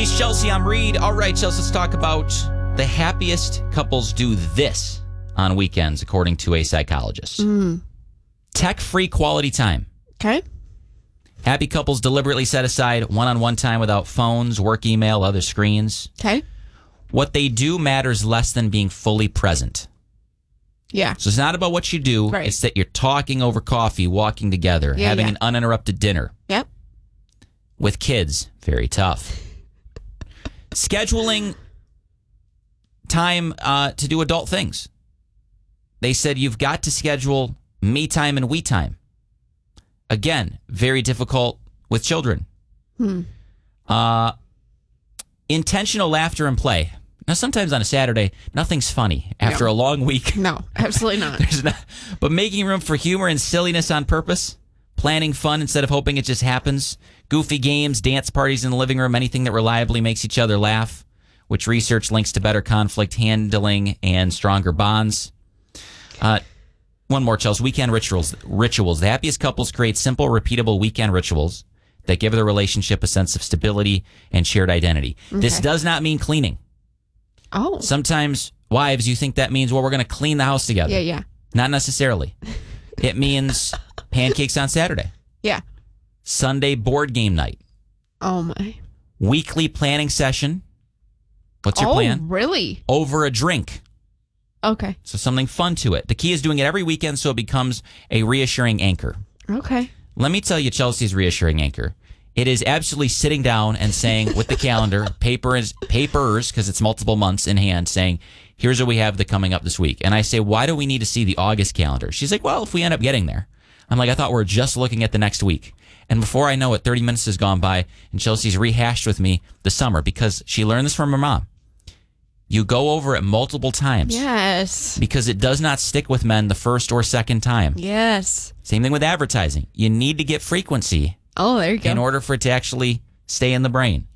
She's Chelsea, I'm Reed. All right, Chelsea, let's talk about the happiest couples do this on weekends, according to a psychologist. Tech-free quality time. Okay. Happy couples deliberately set aside one-on-one time without phones, work email, other screens. Okay. What they do matters less than being fully present. Yeah. So it's not about what you do. Right. It's that you're talking over coffee, walking together, having an uninterrupted dinner. Yep. With kids, very tough. Scheduling time to do adult things. They said you've got to schedule me time and we time. Again, very difficult with children. Intentional laughter and play. Now, sometimes on a Saturday, nothing's funny after a long week. No, absolutely not. There's not. But making room for humor and silliness on purpose, planning fun instead of hoping it just happens, goofy games, dance parties in the living room, anything that reliably makes each other laugh, which research links to better conflict handling and stronger bonds. One more, Chelsea. Weekend rituals. The happiest couples create simple, repeatable weekend rituals that give their relationship a sense of stability and shared identity. Okay. This does not mean cleaning. Oh. Sometimes, wives, you think that means, well, we're going to clean the house together. Yeah. Not necessarily. It means pancakes on Saturday. Yeah. Sunday board game night. Oh, my. Weekly planning session. What's your plan? Oh, really? Over a drink. Okay. So something fun to it. The key is doing it every weekend so it becomes a reassuring anchor. Okay. Let me tell you Chelsea's reassuring anchor. It is absolutely sitting down and saying with the calendar, papers, because it's multiple months in hand, saying, here's what we have coming up this week. And I say, why do we need to see the August calendar? She's like, well, if we end up getting there. I'm like, I thought we were just looking at the next week. And before I know it, 30 minutes has gone by, and Chelsea's rehashed with me the summer because she learned this from her mom. You go over it multiple times. Yes. Because it does not stick with men the first or second time. Yes. Same thing with advertising. You need to get frequency. Oh, there you go. In order for it to actually stay in the brain.